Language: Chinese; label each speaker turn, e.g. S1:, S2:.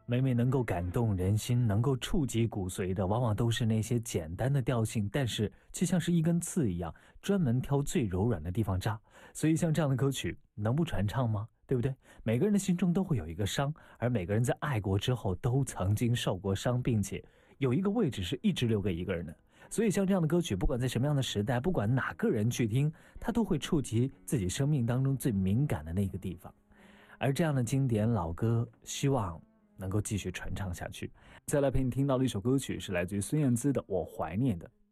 S1: 每每能够感动人心，能够触及骨髓的，往往都是那些简单的调性，但是却像是一根刺一样，专门挑最柔软的地方扎。所以像这样的歌曲，能不传唱吗？对不对？每个人的心中都会有一个伤，而每个人在爱过之后，都曾经受过伤，并且有一个位置是一直留给一个人的。所以像这样的歌曲，不管在什么样的时代，不管哪个人去听，它都会触及自己生命当中最敏感的那个地方。而这样的经典老歌，希望能够继续传唱下去。再来陪你听到的一首歌曲是来自于孙燕姿的《我怀念的》。